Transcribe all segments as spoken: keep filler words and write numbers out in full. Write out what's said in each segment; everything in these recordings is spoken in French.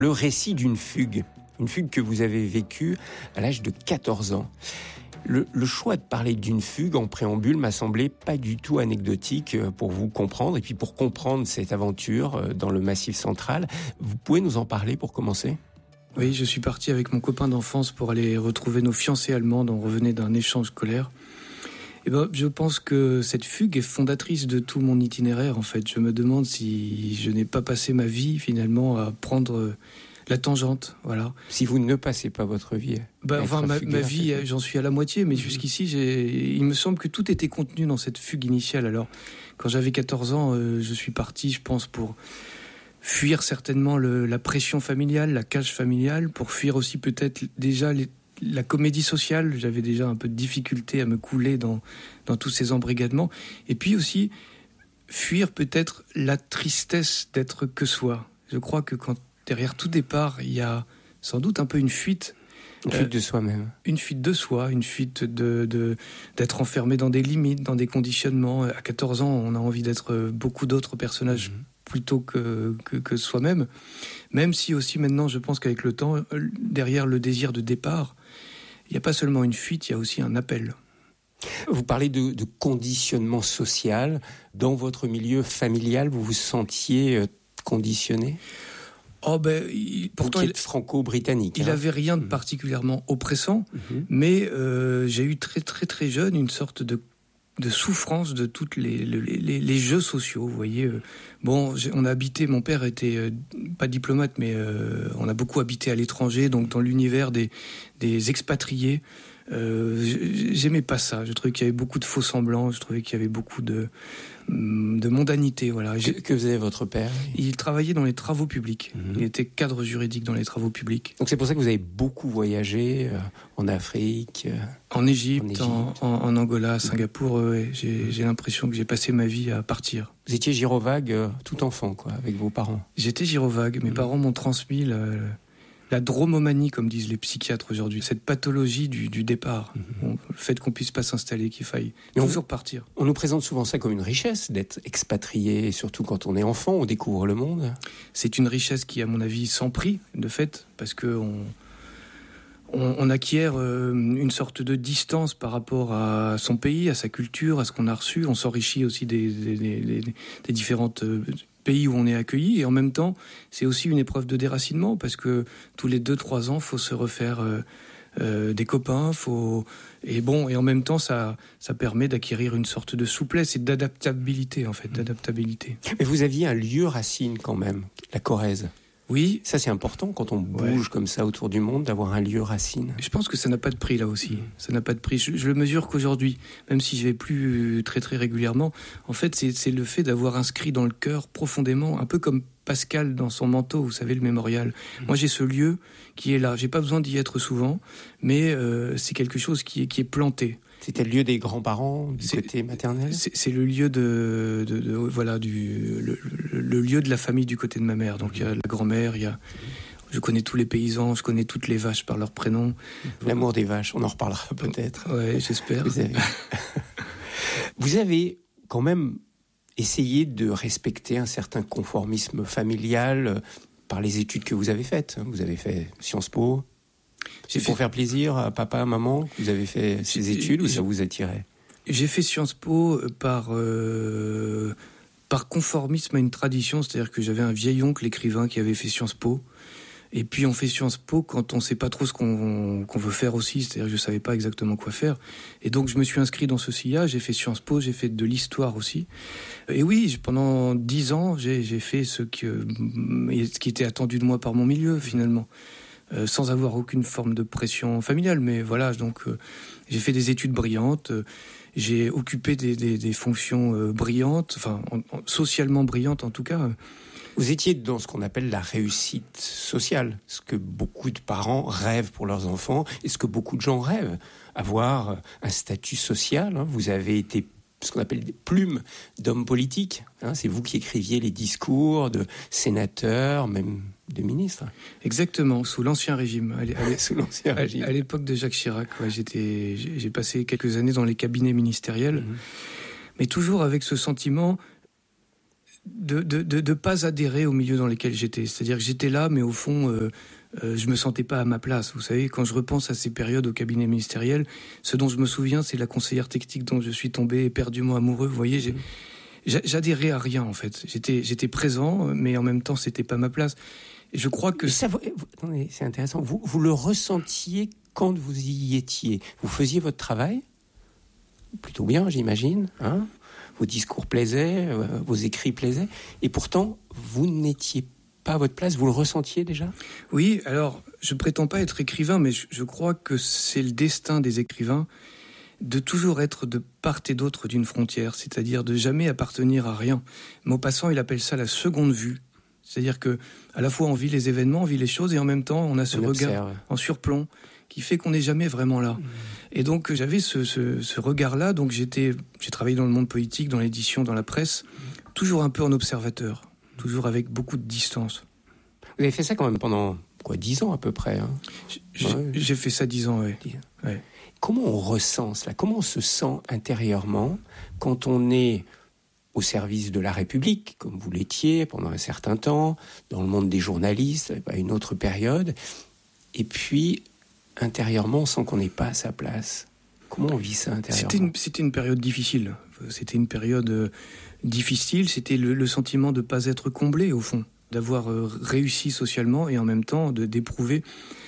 Le récit d'une fugue, une fugue que vous avez vécue à l'âge de quatorze ans. Le, le choix de parler d'une fugue en préambule m'a semblé pas du tout anecdotique pour vous comprendre et puis pour comprendre cette aventure dans le Massif central. Vous pouvez nous en parler pour commencer ? Oui, je suis parti avec mon copain d'enfance pour aller retrouver nos fiancées allemandes. On revenait d'un échange scolaire. Et ben, je pense que cette fugue est fondatrice de tout mon itinéraire, en fait. Je me demande si je n'ai pas passé ma vie, finalement, à prendre la tangente, voilà. Si vous ne passez pas votre vie... Ben, enfin, ma, ma vie, j'en suis à la moitié, mais mmh. jusqu'ici, j'ai... il me semble que tout était contenu dans cette fugue initiale. Alors, quand j'avais quatorze ans, euh, je suis parti, je pense, pour fuir certainement le, la pression familiale, la cage familiale, pour fuir aussi peut-être déjà les la comédie sociale. J'avais déjà un peu de difficulté à me couler dans, dans tous ces embrigadements. Et puis aussi, fuir peut-être la tristesse d'être que soi. Je crois que quand derrière tout départ, il y a sans doute un peu une fuite. Une fuite euh, de soi-même. Une fuite de soi, une fuite de, de, d'être enfermé dans des limites, dans des conditionnements. À quatorze ans, on a envie d'être beaucoup d'autres personnages mmh. plutôt que, que, que soi-même. Même si aussi maintenant, je pense qu'avec le temps, derrière le désir de départ, il n'y a pas seulement une fuite, il y a aussi un appel. Vous parlez de, de conditionnement social. Dans votre milieu familial, vous vous sentiez conditionné ? Oh ben, il, pourtant, il franco-britannique. Il n'avait hein. rien de particulièrement oppressant, mm-hmm. mais euh, j'ai eu très très très jeune une sorte de de souffrance de tous les, les, les, les jeux sociaux, vous voyez. Bon, on a habité, mon père était euh, pas diplomate, mais euh, on a beaucoup habité à l'étranger, donc dans l'univers des, des expatriés. Euh, j'aimais pas ça. Je trouvais qu'il y avait beaucoup de faux semblants, je trouvais qu'il y avait beaucoup de, de mondanité. Voilà. Que, que faisait votre père ? Il travaillait dans les travaux publics. Mmh. Il était cadre juridique dans les travaux publics. Donc c'est pour ça que vous avez beaucoup voyagé euh, en Afrique euh, En Égypte, en, en, en Angola, à Singapour. Mmh. Ouais, j'ai, j'ai l'impression que j'ai passé ma vie à partir. Vous étiez gyrovague euh, tout enfant, quoi, avec vos parents ? J'étais gyrovague. Mes mmh. parents m'ont transmis la, la dromomanie, comme disent les psychiatres aujourd'hui, cette pathologie du, du départ, mmh. bon, le fait qu'on puisse pas s'installer, qu'il faille Mais toujours on, partir. On nous présente souvent ça comme une richesse, d'être expatrié, et surtout quand on est enfant, on découvre le monde. C'est une richesse qui, à mon avis, sans prix, de fait, parce que on, on, on acquiert euh, une sorte de distance par rapport à son pays, à sa culture, à ce qu'on a reçu. On s'enrichit aussi des, des, des, des, des différentes euh, pays où on est accueilli, et en même temps, c'est aussi une épreuve de déracinement, parce que tous les deux trois ans, faut se refaire euh, euh, des copains, faut et bon, et en même temps, ça ça permet d'acquérir une sorte de souplesse et d'adaptabilité, en fait, d'adaptabilité. Mais vous aviez un lieu racine quand même, la Corrèze. Oui. Ça, c'est important quand on bouge ouais. comme ça autour du monde, d'avoir un lieu racine. Je pense que ça n'a pas de prix, là aussi. Ça n'a pas de prix. Je, je le mesure qu'aujourd'hui, même si je vais plus très, très régulièrement, en fait, c'est, c'est le fait d'avoir inscrit dans le cœur profondément, un peu comme Pascal dans son manteau, vous savez, le mémorial. Mmh. Moi, j'ai ce lieu qui est là. J'ai pas besoin d'y être souvent, mais euh, c'est quelque chose qui est, qui est planté. C'était le lieu des grands-parents, du c'est, côté maternel. C'est, c'est le lieu de, de, de voilà, du le, le, le lieu de la famille du côté de ma mère. Donc il y a la grand-mère, il y a, je connais tous les paysans, je connais toutes les vaches par leur prénom. L'amour des vaches, on en reparlera peut-être. Ouais, j'espère. Vous avez, vous avez quand même essayé de respecter un certain conformisme familial par les études que vous avez faites. Vous avez fait Sciences Po. C'est pour faire plaisir à papa, à maman que vous avez fait ces études ou ça vous attirait ? J'ai fait Sciences Po par, euh, par conformisme à une tradition, c'est-à-dire que j'avais un vieil oncle écrivain qui avait fait Sciences Po. Et puis on fait Sciences Po quand on ne sait pas trop ce qu'on, qu'on veut faire aussi, c'est-à-dire que je ne savais pas exactement quoi faire. Et donc je me suis inscrit dans ce sillage, j'ai fait Sciences Po, j'ai fait de l'histoire aussi. Et oui, pendant dix ans, j'ai, j'ai fait ce, que, ce qui était attendu de moi par mon milieu finalement. Euh, sans avoir aucune forme de pression familiale, mais voilà, donc euh, j'ai fait des études brillantes, euh, j'ai occupé des, des, des fonctions euh, brillantes, enfin en, en, socialement brillantes en tout cas. Vous étiez dans ce qu'on appelle la réussite sociale, ce que beaucoup de parents rêvent pour leurs enfants, et ce que beaucoup de gens rêvent, avoir un statut social. Hein. Vous avez été ce qu'on appelle des plumes d'hommes politiques. Hein. C'est vous qui écriviez les discours de sénateurs, même de ministres. Exactement, sous l'Ancien Régime. À, à, sous l'Ancien Régime. À l'époque de Jacques Chirac, ouais, j'étais, j'ai, j'ai passé quelques années dans les cabinets ministériels, mmh. mais toujours avec ce sentiment de de de, de pas adhérer au milieu dans lequel j'étais. C'est-à-dire que j'étais là, mais au fond, euh, euh, je me sentais pas à ma place. Vous savez, quand je repense à ces périodes au cabinet ministériel, ce dont je me souviens, c'est la conseillère technique dont je suis tombé éperdument amoureux. Vous voyez, j'ai, j'adhérais à rien en fait. J'étais j'étais présent, mais en même temps, c'était pas ma place. Et je crois que ça, vous, vous, attendez, c'est intéressant. Vous vous le ressentiez quand vous y étiez. Vous faisiez votre travail plutôt bien, j'imagine. Hein, vos discours plaisaient, euh, vos écrits plaisaient, et pourtant vous n'étiez pas à votre place. Vous le ressentiez déjà ? Oui. Alors, je prétends pas être écrivain, mais je, je crois que c'est le destin des écrivains de toujours être de part et d'autre d'une frontière, c'est-à-dire de jamais appartenir à rien. Maupassant, il appelle ça la seconde vue. C'est-à-dire que à la fois on vit les événements, on vit les choses, et en même temps on a ce on regard observe. En surplomb qui fait qu'on n'est jamais vraiment là. Mmh. Et donc j'avais ce, ce, ce regard-là. Donc j'étais, j'ai travaillé dans le monde politique, dans l'édition, dans la presse, mmh. toujours un peu en observateur, toujours avec beaucoup de distance. Vous avez fait ça quand même pendant quoi, dix ans à peu près. Hein. J'ai, ouais. j'ai fait ça dix ans, oui. Ouais. Comment on ressent cela ? Comment on se sent intérieurement quand on est au service de la République, comme vous l'étiez pendant un certain temps, dans le monde des journalistes, à une autre période, et puis, intérieurement, on sent qu'on n'est pas à sa place. Comment on vit ça intérieurement ? C'était une, c'était une période difficile. C'était une période euh, difficile. C'était le, le sentiment de ne pas être comblé, au fond, d'avoir euh, réussi socialement et en même temps de, d'éprouver...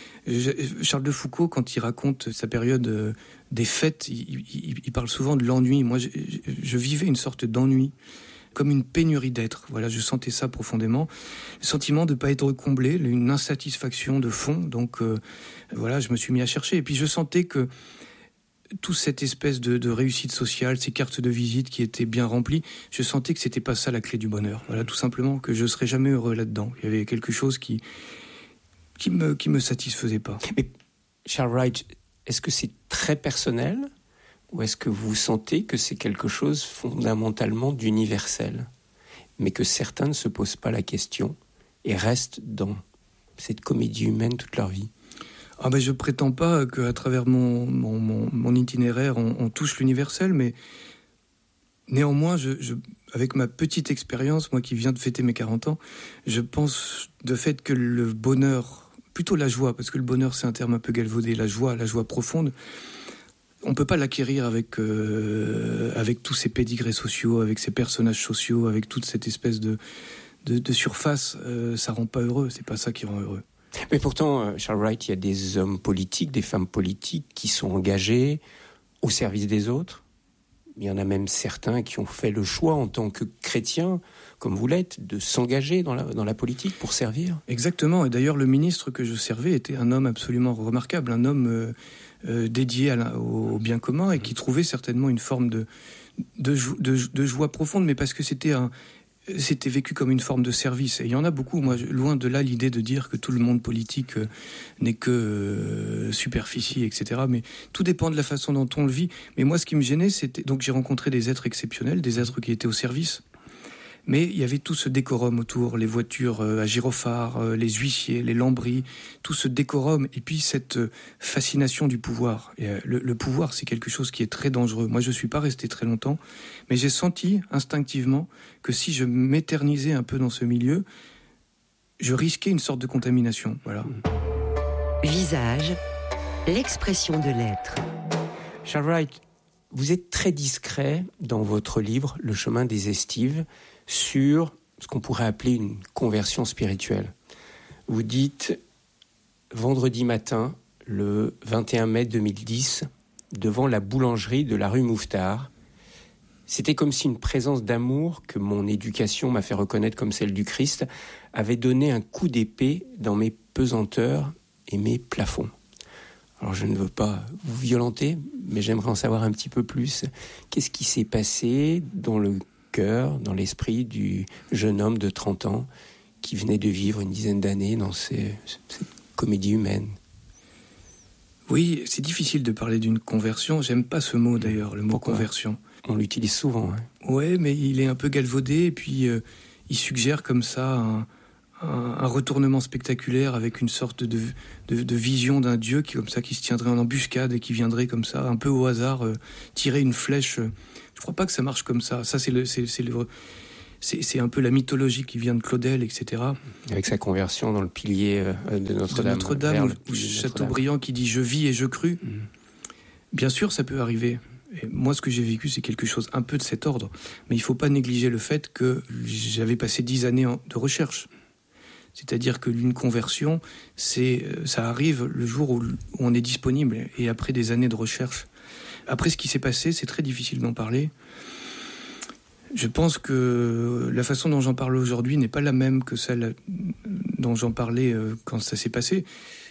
Charles de Foucault, quand il raconte sa période euh, des fêtes, il, il, il parle souvent de l'ennui. Moi, je, je vivais une sorte d'ennui, comme une pénurie d'être. Voilà, je sentais ça profondément. Le sentiment de ne pas être comblé, une insatisfaction de fond. Donc, euh, voilà, je me suis mis à chercher. Et puis, je sentais que toute cette espèce de, de réussite sociale, ces cartes de visite qui étaient bien remplies, je sentais que c'était pas ça la clé du bonheur. Voilà, tout simplement, que je serais jamais heureux là-dedans. Il y avait quelque chose qui... qui me, qui me satisfaisait pas. Mais Charles Wright, est-ce que c'est très personnel ou est-ce que vous sentez que c'est quelque chose fondamentalement d'universel, mais que certains ne se posent pas la question et restent dans cette comédie humaine toute leur vie ? Ah ben je prétends pas qu'à travers mon, mon, mon, mon itinéraire on, on touche l'universel, mais néanmoins, je, je, avec ma petite expérience, moi qui viens de fêter mes quarante ans, je pense de fait que le bonheur, plutôt la joie, parce que le bonheur c'est un terme un peu galvaudé, la joie, la joie profonde, on peut pas l'acquérir avec euh, avec tous ces pédigrés sociaux, avec ces personnages sociaux, avec toute cette espèce de de, de surface. Euh, ça rend pas heureux, c'est pas ça qui rend heureux. Mais pourtant, Charles Wright, il y a des hommes politiques, des femmes politiques qui sont engagés au service des autres. Il y en a même certains qui ont fait le choix en tant que chrétiens, comme vous l'êtes, de s'engager dans la, dans la politique pour servir. Exactement. Et d'ailleurs, le ministre que je servais était un homme absolument remarquable, un homme euh, euh, dédié à la, au, au bien commun et qui trouvait certainement une forme de, de, de, de joie profonde, mais parce que c'était un... c'était vécu comme une forme de service. Et il y en a beaucoup. Moi, loin de là l'idée de dire que tout le monde politique euh, n'est que euh, superficie, et cetera. Mais tout dépend de la façon dont on le vit. Mais moi, ce qui me gênait, c'était... Donc, j'ai rencontré des êtres exceptionnels, des êtres qui étaient au service. Mais il y avait tout ce décorum autour, les voitures euh, à gyrophares, euh, les huissiers, les lambris, tout ce décorum. Et puis, cette euh, fascination du pouvoir. Et, euh, le, le pouvoir, c'est quelque chose qui est très dangereux. Moi, je ne suis pas resté très longtemps, mais j'ai senti instinctivement que si je m'éternisais un peu dans ce milieu, je risquais une sorte de contamination. Voilà. Visage, l'expression de l'être. Charles Wright, vous êtes très discret dans votre livre « Le chemin des estives » sur ce qu'on pourrait appeler une conversion spirituelle. Vous dites « Vendredi matin, le vingt et un mai deux mille dix, devant la boulangerie de la rue Mouffetard, c'était comme si une présence d'amour que mon éducation m'a fait reconnaître comme celle du Christ avait donné un coup d'épée dans mes pesanteurs et mes plafonds. » Alors je ne veux pas vous violenter, mais j'aimerais en savoir un petit peu plus. Qu'est-ce qui s'est passé dans le cœur, dans l'esprit du jeune homme de trente ans qui venait de vivre une dizaine d'années dans ces, cette comédie humaine ? Oui, c'est difficile de parler d'une conversion. J'aime pas ce mot d'ailleurs, le mot Pourquoi ? Conversion. On l'utilise souvent. Hein. Ouais, mais il est un peu galvaudé et puis euh, il suggère comme ça un, un, un retournement spectaculaire avec une sorte de, de, de vision d'un dieu qui comme ça qui se tiendrait en embuscade et qui viendrait comme ça un peu au hasard euh, tirer une flèche. Je crois pas que ça marche comme ça. Ça c'est le c'est, c'est le c'est, c'est un peu la mythologie qui vient de Claudel, et cetera. Avec sa conversion dans le pilier de Notre-Dame. De Notre-Dame, ou Chateaubriand qui dit « je vis et je crus mmh. ». Bien sûr, ça peut arriver. Et moi, ce que j'ai vécu, c'est quelque chose un peu de cet ordre. Mais il ne faut pas négliger le fait que j'avais passé dix années de recherche. C'est-à-dire que une conversion, c'est, ça arrive le jour où on est disponible et après des années de recherche. Après ce qui s'est passé, c'est très difficile d'en parler. Je pense que la façon dont j'en parle aujourd'hui n'est pas la même que celle dont j'en parlais quand ça s'est passé.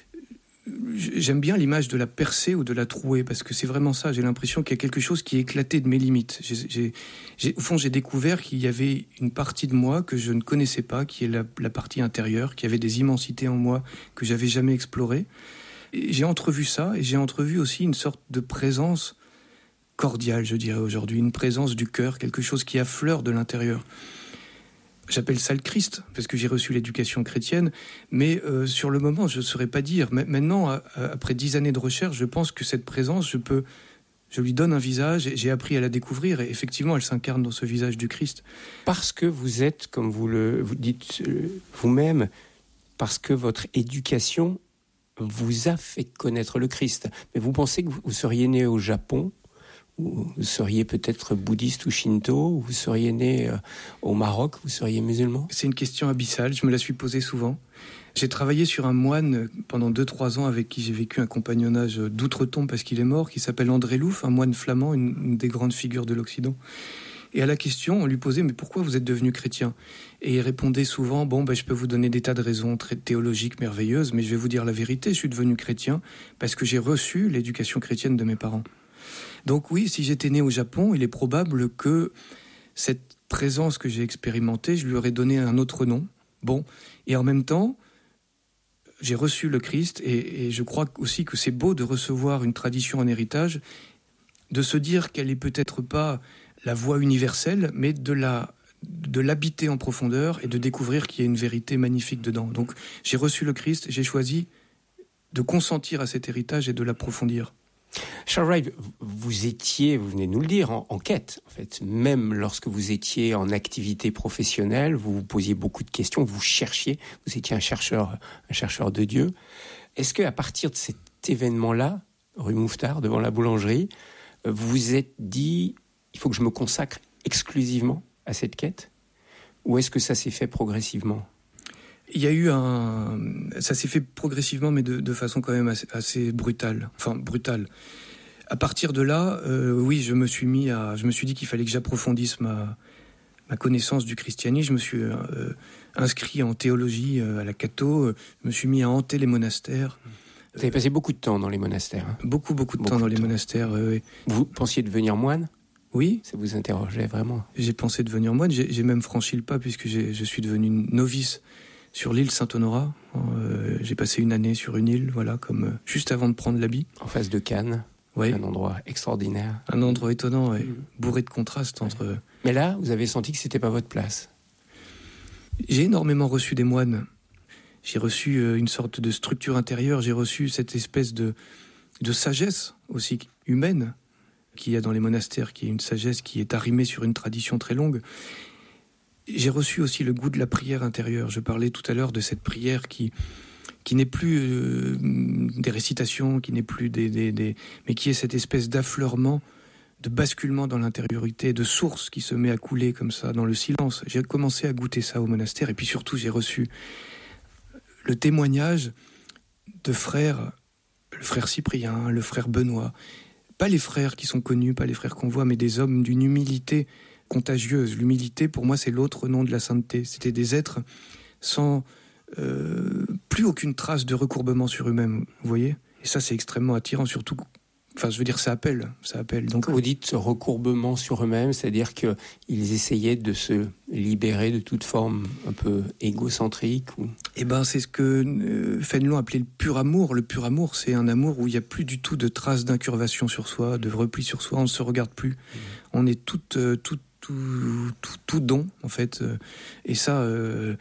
J'aime bien l'image de la percée ou de la trouée, parce que c'est vraiment ça. J'ai l'impression qu'il y a quelque chose qui est éclaté de mes limites. J'ai, j'ai, j'ai, au fond, j'ai découvert qu'il y avait une partie de moi que je ne connaissais pas, qui est la, la partie intérieure, qui avait des immensités en moi que j'avais jamais explorées. Et j'ai entrevu ça, et j'ai entrevu aussi une sorte de présence cordiale, je dirais aujourd'hui, une présence du cœur, quelque chose qui affleure de l'intérieur. J'appelle ça le Christ, parce que j'ai reçu l'éducation chrétienne, mais euh, sur le moment, je ne saurais pas dire. Mais maintenant, à, à, après dix années de recherche, je pense que cette présence, je peux, je lui donne un visage, et j'ai appris à la découvrir, et effectivement, elle s'incarne dans ce visage du Christ. Parce que vous êtes, comme vous le vous dites euh, vous-même, parce que votre éducation vous a fait connaître le Christ. Mais vous pensez que vous seriez né au Japon, ou vous seriez peut-être bouddhiste ou shinto, ou vous seriez né euh, au Maroc, vous seriez musulman? C'est une question abyssale, je me la suis posée souvent. J'ai travaillé sur un moine pendant deux trois ans avec qui j'ai vécu un compagnonnage d'outre-tombe parce qu'il est mort, qui s'appelle André Louf, un moine flamand, une, une des grandes figures de l'Occident. Et à la question, on lui posait « mais pourquoi vous êtes devenu chrétien ?» Et il répondait souvent « bon, ben, je peux vous donner des tas de raisons très théologiques, merveilleuses, mais je vais vous dire la vérité, je suis devenu chrétien parce que j'ai reçu l'éducation chrétienne de mes parents. » Donc oui, si j'étais né au Japon, il est probable que cette présence que j'ai expérimentée, je lui aurais donné un autre nom. Bon, et en même temps, j'ai reçu le Christ, et, et je crois aussi que c'est beau de recevoir une tradition en héritage, de se dire qu'elle n'est peut-être pas la voie universelle, mais de, la, de l'habiter en profondeur et de découvrir qu'il y a une vérité magnifique dedans. Donc j'ai reçu le Christ, j'ai choisi de consentir à cet héritage et de l'approfondir. Charles Wright, vous étiez, vous venez de nous le dire, en, en quête, en fait. Même lorsque vous étiez en activité professionnelle, vous vous posiez beaucoup de questions, vous cherchiez, vous étiez un chercheur, un chercheur de Dieu. Est-ce qu'à partir de cet événement-là, rue Mouffetard, devant la boulangerie, vous vous êtes dit, il faut que je me consacre exclusivement à cette quête? Ou est-ce que ça s'est fait progressivement? Il y a eu un... Ça s'est fait progressivement, mais de, de façon quand même assez, assez brutale. Enfin, brutale. À partir de là, euh, oui, je me suis mis à... Je me suis dit qu'il fallait que j'approfondisse ma, ma connaissance du christianisme. Je me suis euh, inscrit en théologie euh, à la Cato. Je me suis mis à hanter les monastères. Vous avez passé beaucoup de temps dans les monastères. Hein? Beaucoup, beaucoup de beaucoup temps dans de les temps. monastères. Euh, oui. Vous pensiez devenir moine? Oui. Ça vous interrogeait vraiment? J'ai pensé devenir moine. J'ai, j'ai même franchi le pas puisque j'ai, je suis devenu novice sur l'île Saint-Honorat. Euh, j'ai passé une année sur une île, voilà, comme euh, juste avant de prendre l'habit. En face de Cannes. Oui. Un endroit extraordinaire. Un endroit étonnant, ouais, mmh. bourré de contrastes entre... Ouais. Mais là, vous avez senti que c'était pas votre place. J'ai énormément reçu des moines. J'ai reçu euh, une sorte de structure intérieure. J'ai reçu cette espèce de, de sagesse aussi humaine qu'il y a dans les monastères, qui est une sagesse qui est arrimée sur une tradition très longue. J'ai reçu aussi le goût de la prière intérieure. Je parlais tout à l'heure de cette prière qui, qui n'est plus euh, des récitations, qui n'est plus des, des, des... mais qui est cette espèce d'affleurement, de basculement dans l'intériorité, de source qui se met à couler comme ça, dans le silence. J'ai commencé à goûter ça au monastère. Et puis surtout, j'ai reçu le témoignage de frères, le frère Cyprien, le frère Benoît. Pas les frères qui sont connus, pas les frères qu'on voit, mais des hommes d'une humilité contagieuse. L'humilité, pour moi, c'est l'autre nom de la sainteté. C'était des êtres sans euh, plus aucune trace de recourbement sur eux-mêmes, vous voyez? Et ça, c'est extrêmement attirant, surtout... Enfin, je veux dire, ça appelle, ça appelle. Donc, vous dites recourbement sur eux-mêmes, c'est-à-dire qu'ils essayaient de se libérer de toute forme un peu égocentrique ou... Eh ben, c'est ce que euh, Fénelon appelait le pur amour. Le pur amour, c'est un amour où il n'y a plus du tout de traces d'incurvation sur soi, de repli sur soi, on ne se regarde plus. Mmh. On est tout, euh, tout, tout, tout, tout don, en fait. Et ça, euh,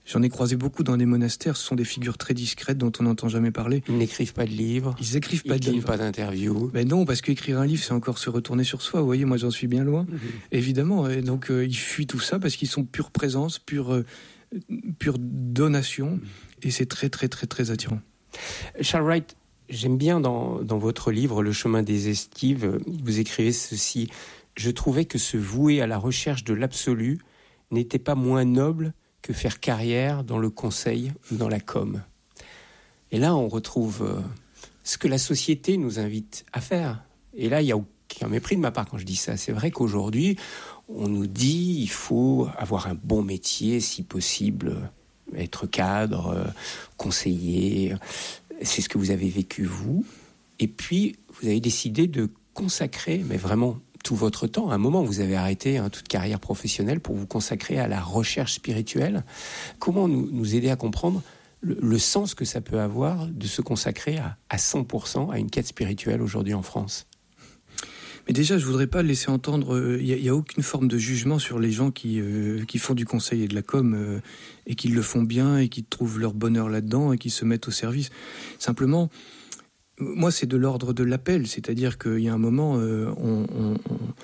J'en ai croisé beaucoup dans les monastères. Ce sont des figures très discrètes dont on n'entend jamais parler. Ils n'écrivent pas de livres. Ils écrivent pas ils de donnent livres. Pas d'interviews. Ben non, parce qu'écrire un livre, c'est encore se retourner sur soi. Vous voyez, moi, j'en suis bien loin. Mmh. Évidemment. Et donc, euh, ils fuient tout ça parce qu'ils sont pure présence, pure, euh, pure donation. Mmh. Et c'est très, très, très, très attirant. Charles Wright, j'aime bien dans, dans votre livre, Le chemin des estives, vous écrivez ceci. Je trouvais que se vouer à la recherche de l'absolu n'était pas moins noble que faire carrière dans le conseil ou dans la com. Et là, on retrouve euh, ce que la société nous invite à faire. Et là, il n'y a aucun mépris de ma part quand je dis ça. C'est vrai qu'aujourd'hui, on nous dit qu'il faut avoir un bon métier, si possible, être cadre, euh, conseiller. C'est ce que vous avez vécu, vous. Et puis, vous avez décidé de consacrer, mais vraiment tout votre temps. À un moment, vous avez arrêté hein, toute carrière professionnelle pour vous consacrer à la recherche spirituelle. Comment nous, nous aider à comprendre le, le sens que ça peut avoir de se consacrer à, à cent pour cent à une quête spirituelle aujourd'hui en France ? Mais déjà, je ne voudrais pas laisser entendre... Il euh, n'y a, a aucune forme de jugement sur les gens qui, euh, qui font du conseil et de la com euh, et qui le font bien et qui trouvent leur bonheur là-dedans et qui se mettent au service. Simplement... Moi, c'est de l'ordre de l'appel, c'est-à-dire qu'il y a un moment, euh, on, on,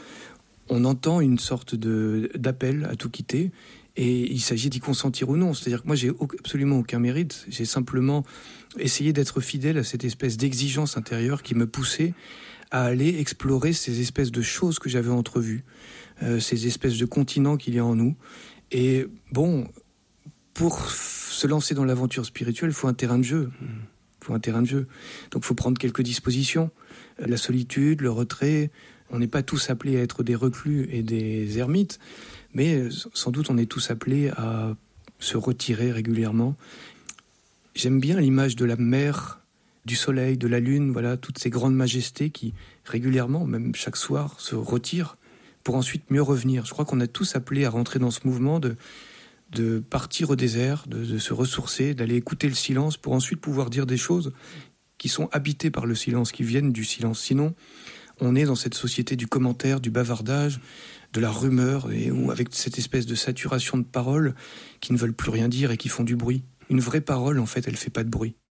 on entend une sorte de, d'appel à tout quitter, et il s'agit d'y consentir ou non. C'est-à-dire que moi, j'ai absolument aucun mérite, j'ai simplement essayé d'être fidèle à cette espèce d'exigence intérieure qui me poussait à aller explorer ces espèces de choses que j'avais entrevues, euh, ces espèces de continents qu'il y a en nous. Et bon, pour se lancer dans l'aventure spirituelle, il faut un terrain de jeu. Faut un terrain de jeu. Donc il faut prendre quelques dispositions. La solitude, le retrait. On n'est pas tous appelés à être des reclus et des ermites, mais sans doute on est tous appelés à se retirer régulièrement. J'aime bien l'image de la mer, du soleil, de la lune, voilà, toutes ces grandes majestés qui régulièrement, même chaque soir, se retirent pour ensuite mieux revenir. Je crois qu'on est tous appelés à rentrer dans ce mouvement de de partir au désert, de, de se ressourcer, d'aller écouter le silence pour ensuite pouvoir dire des choses qui sont habitées par le silence, qui viennent du silence. Sinon, on est dans cette société du commentaire, du bavardage, de la rumeur, et où, avec cette espèce de saturation de paroles qui ne veulent plus rien dire et qui font du bruit. Une vraie parole, en fait, elle ne fait pas de bruit.